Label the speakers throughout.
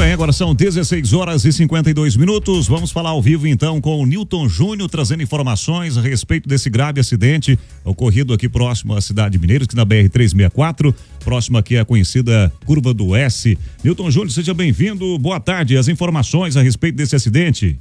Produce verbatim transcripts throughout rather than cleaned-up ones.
Speaker 1: bem, agora são dezesseis horas e cinquenta e dois minutos. Vamos falar ao vivo então com o Nilton Júnior, trazendo informações a respeito desse grave acidente ocorrido aqui próximo à cidade de Mineiros, que na B R trezentos e sessenta e quatro, próximo aqui à conhecida Curva do S. Nilton Júnior, seja bem-vindo. Boa tarde. As informações a respeito desse acidente.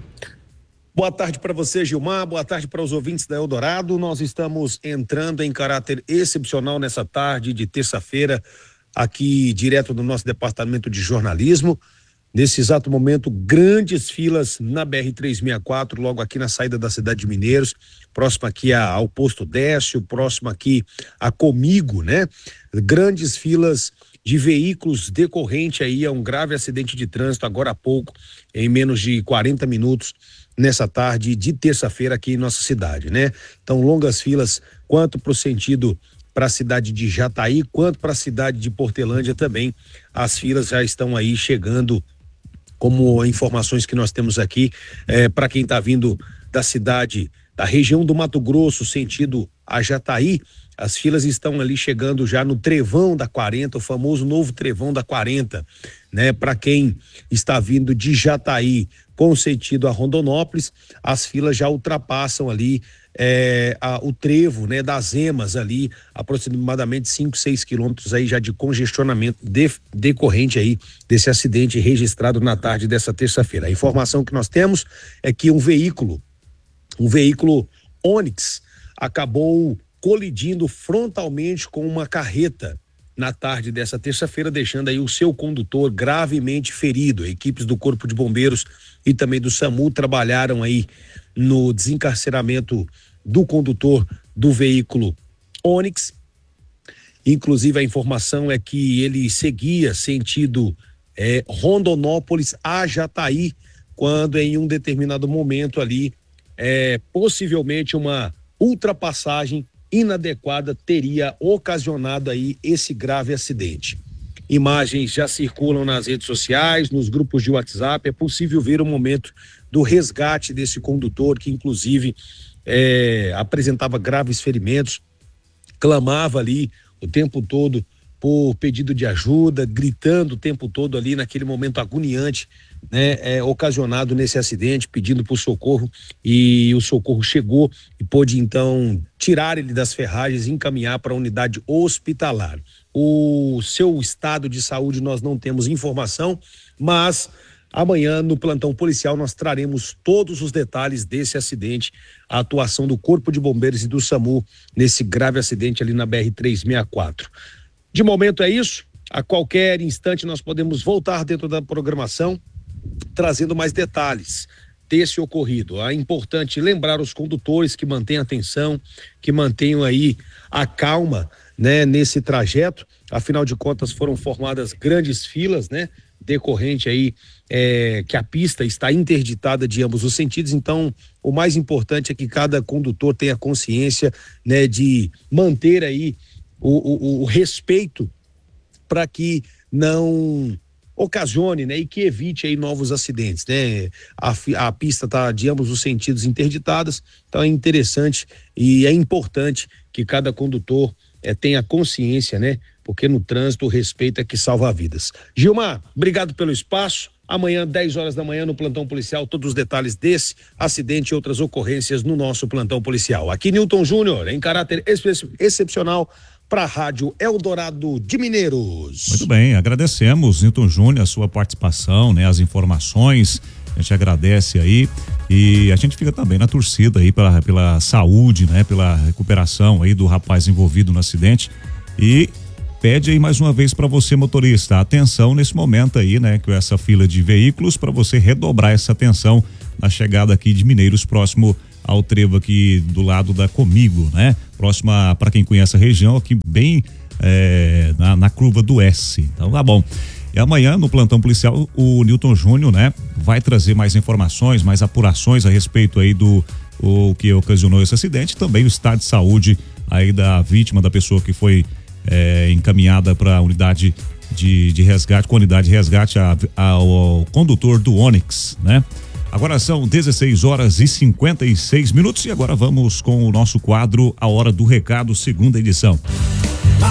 Speaker 2: Boa tarde para você, Gilmar. Boa tarde para os ouvintes da Eldorado. Nós estamos entrando em caráter excepcional nessa tarde de terça-feira, aqui direto do nosso departamento de jornalismo. Nesse exato momento, grandes filas na B R trezentos e sessenta e quatro, logo aqui na saída da cidade de Mineiros, próximo aqui ao posto Décio, próximo aqui a Comigo, né? Grandes filas de veículos decorrente aí a um grave acidente de trânsito agora há pouco, em menos de quarenta minutos, nessa tarde de terça-feira aqui em nossa cidade, né? Então, longas filas, quanto para o sentido para a cidade de Jataí, quanto para a cidade de Portelândia também. As filas já estão aí chegando, como informações que nós temos aqui, é, para quem está vindo da cidade, da região do Mato Grosso, sentido a Jataí, as filas estão ali chegando já no Trevão da quarenta, o famoso novo Trevão da quarenta, né? Para quem está vindo de Jataí com sentido a Rondonópolis, as filas já ultrapassam ali É, a, o trevo, né, das Emas ali, aproximadamente cinco, seis quilômetros aí já de congestionamento de, decorrente aí desse acidente registrado na tarde dessa terça-feira. A informação que nós temos é que um veículo, um veículo Onix acabou colidindo frontalmente com uma carreta na tarde dessa terça-feira, deixando aí o seu condutor gravemente ferido. Equipes do Corpo de Bombeiros e também do SAMU trabalharam aí no desencarceramento do condutor do veículo Onix. Inclusive a informação é que ele seguia sentido é, Rondonópolis a Jataí, quando em um determinado momento ali, é, possivelmente uma ultrapassagem inadequada teria ocasionado aí esse grave acidente. Imagens já circulam nas redes sociais, nos grupos de WhatsApp. É possível ver o momento do resgate desse condutor, que inclusive é, apresentava graves ferimentos, clamava ali o tempo todo por pedido de ajuda, gritando o tempo todo ali naquele momento agoniante, né, é, ocasionado nesse acidente, pedindo por socorro, e o socorro chegou e pôde então tirar ele das ferragens e encaminhar para a unidade hospitalar. O seu estado de saúde nós não temos informação, mas amanhã no plantão policial nós traremos todos os detalhes desse acidente, a atuação do Corpo de Bombeiros e do SAMU nesse grave acidente ali na B R trezentos e sessenta e quatro. De momento é isso, a qualquer instante nós podemos voltar dentro da programação, trazendo mais detalhes desse ocorrido. É importante lembrar os condutores que mantenham atenção, que mantenham aí a calma, né, nesse trajeto. Afinal de contas foram formadas grandes filas, né, decorrente aí é, que a pista está interditada de ambos os sentidos. Então o mais importante é que cada condutor tenha consciência, né, de manter aí o, o, o respeito para que não ocasione, né, e que evite aí novos acidentes, né? A, a pista está de ambos os sentidos interditadas, então é interessante e é importante que cada condutor é, tenha consciência, né? Porque no trânsito o respeito é que salva vidas. Gilmar, obrigado pelo espaço. Amanhã, dez horas da manhã, no plantão policial, todos os detalhes desse acidente e outras ocorrências no nosso plantão policial. Aqui Nilton Júnior, em caráter ex- excepcional, para a Rádio Eldorado de Mineiros.
Speaker 1: Muito bem, agradecemos, Nilton Júnior, a sua participação, né, as informações, a gente agradece aí e a gente fica também na torcida aí pela, pela saúde, né, pela recuperação aí do rapaz envolvido no acidente, e pede aí mais uma vez para você, motorista, atenção nesse momento aí, né, com essa fila de veículos, para você redobrar essa atenção na chegada aqui de Mineiros, próximo ao trevo aqui do lado da Comigo, né? Próxima, para quem conhece a região, aqui bem é, na, na curva do S. Então tá bom. E amanhã, no plantão policial, o Nilton Júnior, né, vai trazer mais informações, mais apurações a respeito aí do o que ocasionou esse acidente, também o estado de saúde aí da vítima, da pessoa que foi é, encaminhada para a unidade de, de resgate, com a unidade de resgate a, a, ao condutor do Onix, né? Agora são dezesseis horas e cinquenta e seis minutos e agora vamos com o nosso quadro A Hora do Recado, segunda edição.